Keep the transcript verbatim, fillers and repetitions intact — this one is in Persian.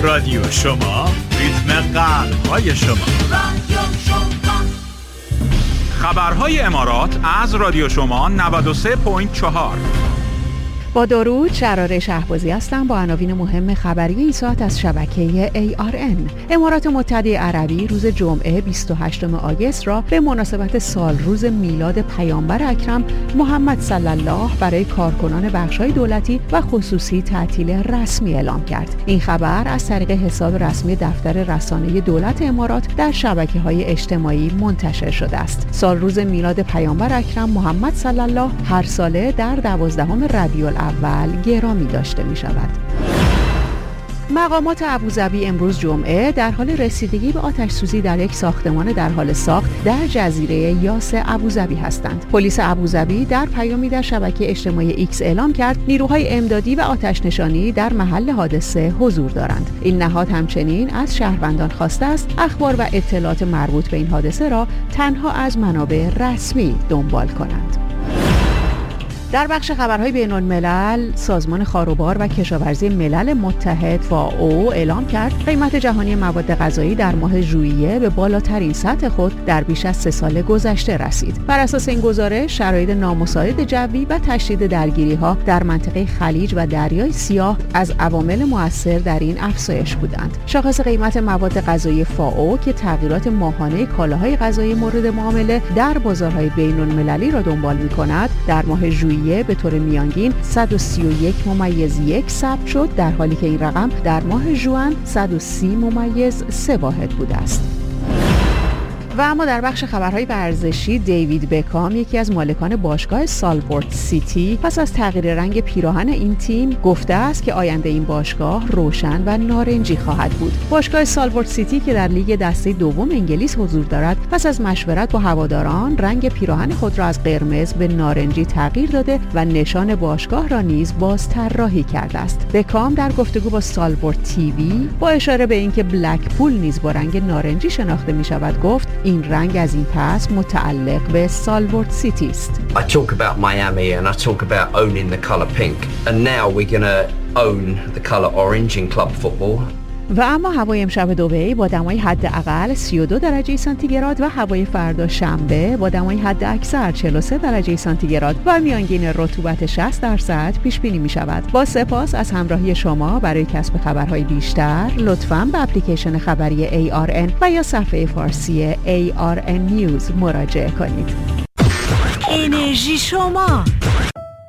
رادیو شما، ریتم قلب‌های شما. خبرهای امارات از رادیو شما نود و سه و چهار. با درود، شراره شهبازی هستم با عناوین مهم خبری این ساعت از شبکه ای آر ان. امارات متحده عربی روز جمعه بیست و هشتم آگوست را به مناسبت سال روز میلاد پیامبر اکرم محمد صلی الله برای کارکنان بخش‌های دولتی و خصوصی تعطیل رسمی اعلام کرد. این خبر از طریق حساب رسمی دفتر رسانه دولت امارات در شبکه‌های اجتماعی منتشر شده است. سال روز میلاد پیامبر اکرم محمد صلی الله هر ساله در دوازدهم ربیع اول گرامی داشته می شود. مقامات ابوظبی امروز جمعه در حال رسیدگی به آتش سوزی در یک ساختمان در حال ساخت در جزیره یاس ابوظبی هستند. پلیس ابوظبی در پیامی در شبکه اجتماعی ایکس اعلام کرد نیروهای امدادی و آتش نشانی در محل حادثه حضور دارند. این نهاد همچنین از شهروندان خواسته است اخبار و اطلاعات مربوط به این حادثه را تنها از منابع رسمی دنبال کنند. در بخش خبرهای بین الملل، سازمان خاروبار و کشاورزی ملل متحد فائو اعلام کرد قیمت جهانی مواد غذایی در ماه ژوئیه به بالاترین سطح خود در بیش از سه سال گذشته رسید. بر اساس این گزارش، شرایط نامساعد جوی و تشدید درگیری‌ها در منطقه خلیج و دریای سیاه از عوامل مؤثر در این افزایش بودند. شاخص قیمت مواد غذایی فائو که تغییرات ماهانه کالاهای غذایی مورد معامله در بازارهای بین‌المللی را دنبال می‌کند، در ماه ژوئیه به طور میانگین صد و سی و یک ممیز یک ثبت شد، در حالی که این رقم در ماه ژوئن صد و سی ممیز سه واحد بوده است. و اما در بخش خبرهای ورزشی، دیوید بکام یکی از مالکان باشگاه سالفورد سیتی پس از تغییر رنگ پیراهن این تیم گفته است که آینده این باشگاه روشن و نارنجی خواهد بود. باشگاه سالفورد سیتی که در لیگ دسته دوم انگلیس حضور دارد پس از مشورت با هواداران رنگ پیراهن خود را از قرمز به نارنجی تغییر داده و نشان باشگاه را نیز باز طراحی کرده است. بکام در گفتگو با سالفورد تیوی با اشاره به اینکه بلکپول نیز با رنگ نارنجی شناخته می شود گفت این رنگ از این پس متعلق به سالفورد سیتی است. I talk about Miami and I talk about owning the color pink and now we're going to own the color orange in club football. و اما هوای امشب دبی با دمای حداقل سی و دو درجه سانتیگراد و هوای فردا شنبه با دمای حداکثر چهل و سه درجه سانتیگراد و میانگین رطوبت شصت درصد پیش بینی می شود. با سپاس از همراهی شما. برای کسب خبرهای بیشتر لطفاً به اپلیکیشن خبری ای آر ان و یا صفحه فارسی ای آر ان نیوز مراجعه کنید. انرژی شما